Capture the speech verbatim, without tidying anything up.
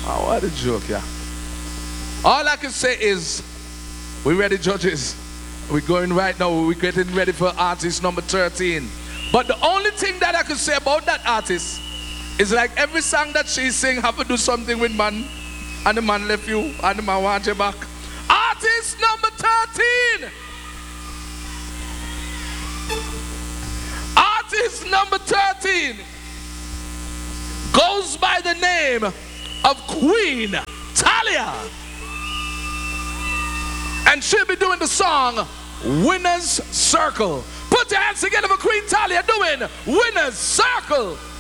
Oh, what a joke, yeah. All I can say is, we ready, judges? We're going right now. We're getting ready for artist number thirteen. But the only thing that I can say about that artist is like every song that she sing have to do something with man, and the man left you, and the man want you back. Artist number thirteen. Artist number thirteen goes by the name of Queen Talia. And she'll be doing the song Winner's Circle. Put your hands together for Queen Talia doing Winner's Circle.